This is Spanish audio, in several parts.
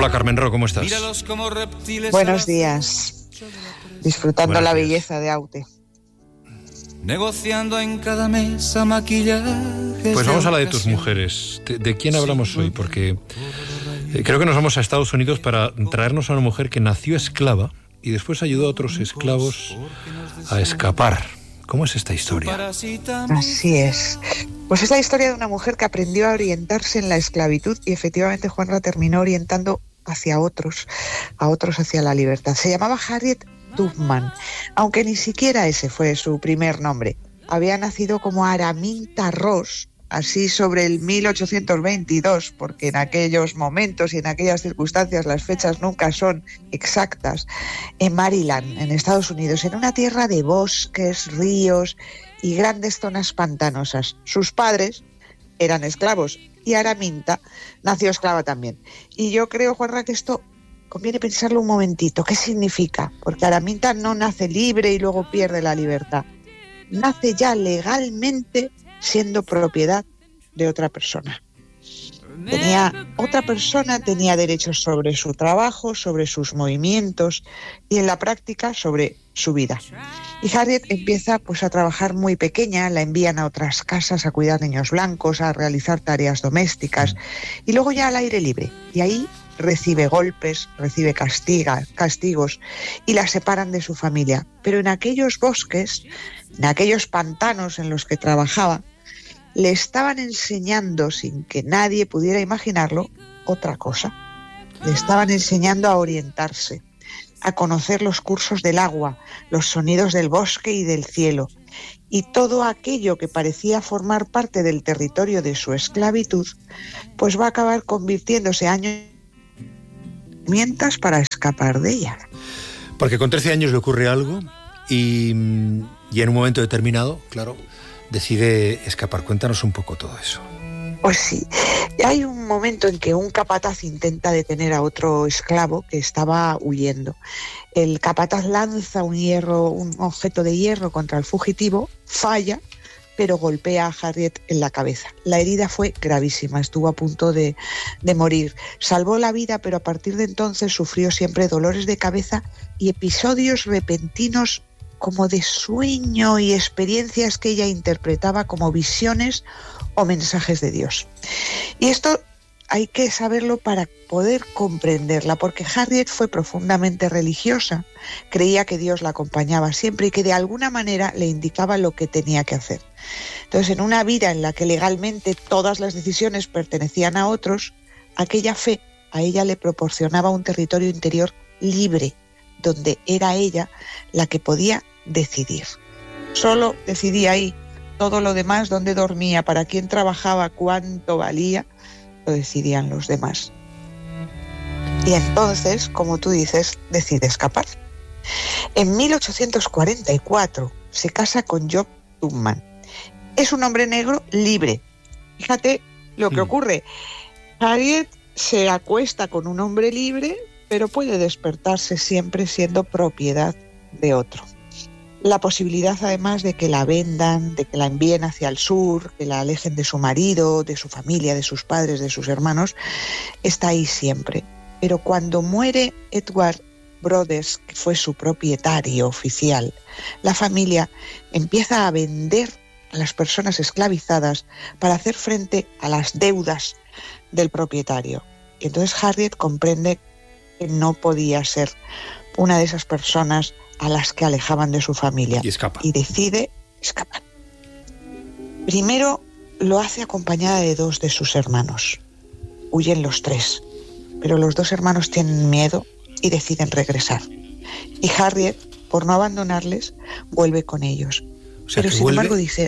Hola Carmen Ro, ¿cómo estás? Buenos días. Disfrutando la belleza de Aute. Negociando en cada mesa maquillajes. Pues vamos a la de tus mujeres. ¿De quién hablamos hoy? Porque creo que nos vamos a Estados Unidos para traernos a una mujer que nació esclava y después ayudó a otros esclavos a escapar. ¿Cómo es esta historia? Así es. Pues es la historia de una mujer que aprendió a orientarse en la esclavitud y efectivamente Juanra terminó orientando hacia otros, hacia la libertad. Se llamaba Harriet Tubman, aunque ni siquiera ese fue su primer nombre. Había nacido como Araminta Ross, así sobre el 1822, porque en aquellos momentos y en aquellas circunstancias las fechas nunca son exactas, en Maryland, en Estados Unidos, en una tierra de bosques, ríos y grandes zonas pantanosas. Sus padres eran esclavos y Araminta nació esclava también. Y yo creo, Juanra, que esto conviene pensarlo un momentito. ¿Qué significa? Porque Araminta no nace libre y luego pierde la libertad. Nace ya legalmente siendo propiedad de otra persona. Otra persona tenía derechos sobre su trabajo, sobre sus movimientos y en la práctica sobre su vida. Y Harriet empieza a trabajar muy pequeña, la envían a otras casas a cuidar niños blancos, a realizar tareas domésticas y luego ya al aire libre. Y ahí recibe golpes, recibe castigos y la separan de su familia. Pero en aquellos bosques, en aquellos pantanos en los que trabajaba, le estaban enseñando, sin que nadie pudiera imaginarlo, otra cosa. Le estaban enseñando a orientarse, a conocer los cursos del agua, los sonidos del bosque y del cielo. Y todo aquello que parecía formar parte del territorio de su esclavitud, pues va a acabar convirtiéndose herramientas para escapar de ella. Porque con 13 años le ocurre algo y en un momento determinado, claro, decide escapar. Cuéntanos un poco todo eso. Pues sí, hay un momento en que un capataz intenta detener a otro esclavo que estaba huyendo. El capataz lanza un objeto de hierro contra el fugitivo, falla, pero golpea a Harriet en la cabeza. La herida fue gravísima, estuvo a punto de morir. Salvó la vida, pero a partir de entonces sufrió siempre dolores de cabeza y episodios repentinos como de sueño y experiencias que ella interpretaba como visiones o mensajes de Dios. Y esto hay que saberlo para poder comprenderla, porque Harriet fue profundamente religiosa, creía que Dios la acompañaba siempre y que de alguna manera le indicaba lo que tenía que hacer. Entonces, en una vida en la que legalmente todas las decisiones pertenecían a otros, aquella fe a ella le proporcionaba un territorio interior libre, donde era ella la que podía decidir. Solo decidía ahí. Todo lo demás, dónde dormía, para quién trabajaba, cuánto valía, lo decidían los demás. Y entonces, como tú dices, decide escapar. En 1844 se casa con Job Tubman. Es un hombre negro libre. Fíjate lo que ocurre. Harriet se acuesta con un hombre libre, pero puede despertarse siempre siendo propiedad de otro. La posibilidad, además, de que la vendan, de que la envíen hacia el sur, que la alejen de su marido, de su familia, de sus padres, de sus hermanos, está ahí siempre. Pero cuando muere Edward Brothers, que fue su propietario oficial, la familia empieza a vender a las personas esclavizadas para hacer frente a las deudas del propietario. Y entonces Harriet comprende que no podía ser una de esas personas a las que alejaban de su familia. Y escapa. Y decide escapar. Primero lo hace acompañada de 2 de sus hermanos. Huyen los 3, pero los 2 hermanos tienen miedo y deciden regresar. Y Harriet, por no abandonarles, vuelve con ellos. O sea, pero sin embargo dice...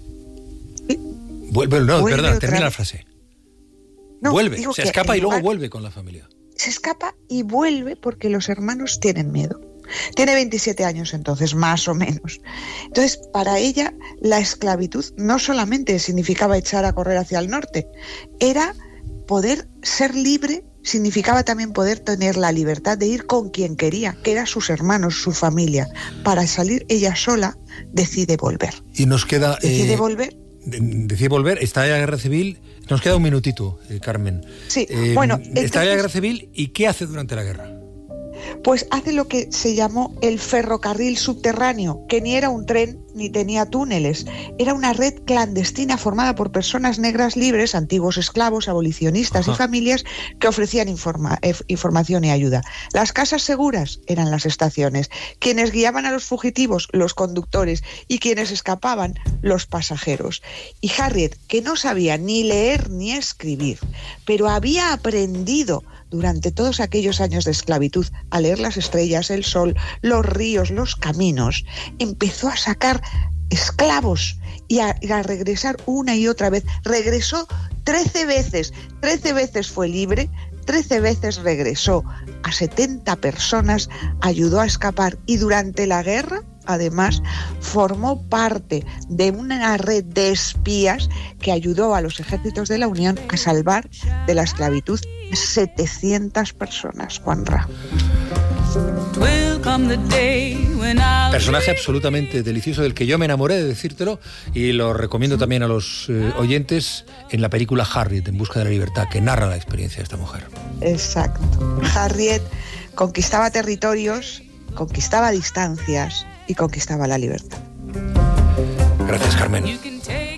Vuelve, no, es verdad, termina la frase. No, vuelve, se escapa y luego vuelve con la familia. Se escapa y vuelve porque los hermanos tienen miedo. Tiene 27 años entonces, más o menos. Entonces, para ella, la esclavitud no solamente significaba echar a correr hacia el norte, era poder ser libre, significaba también poder tener la libertad de ir con quien quería, que eran sus hermanos, su familia. Para salir ella sola, decide volver. Y nos queda... Decide volver. decía volver, está la guerra civil. Nos queda un minutito, Carmen. Sí, bueno. Está la guerra civil, ¿y qué hace durante la guerra? Pues hace lo que se llamó el ferrocarril subterráneo, que ni era un tren ni tenía túneles. Era una red clandestina formada por personas negras libres, antiguos esclavos, abolicionistas y familias que ofrecían información y ayuda. Las casas seguras eran las estaciones. Quienes guiaban a los fugitivos, los conductores, y quienes escapaban, los pasajeros. Y Harriet, que no sabía ni leer ni escribir, pero había aprendido durante todos aquellos años de esclavitud a leer las estrellas, el sol, los ríos, los caminos, empezó a sacar esclavos y a regresar una y otra vez. Regresó 13 veces, 13 veces fue libre, 13 veces regresó a 70 personas, ayudó a escapar y durante la guerra, además, formó parte de una red de espías que ayudó a los ejércitos de la Unión a salvar de la esclavitud 700 personas, Juanra. Personaje absolutamente delicioso del que yo me enamoré, de decírtelo, y lo recomiendo también a los oyentes en la película Harriet, en busca de la libertad, que narra la experiencia de esta mujer. Exacto. Harriet conquistaba territorios, conquistaba distancias y conquistaba la libertad. Gracias, Carmen.